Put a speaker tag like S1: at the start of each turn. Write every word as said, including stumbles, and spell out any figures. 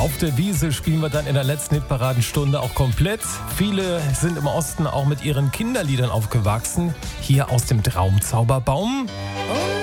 S1: auf der Wiese spielen wir dann in der letzten Hitparadenstunde auch komplett. Viele sind im Osten auch mit ihren Kinderliedern aufgewachsen. Hier aus dem Traumzauberbaum.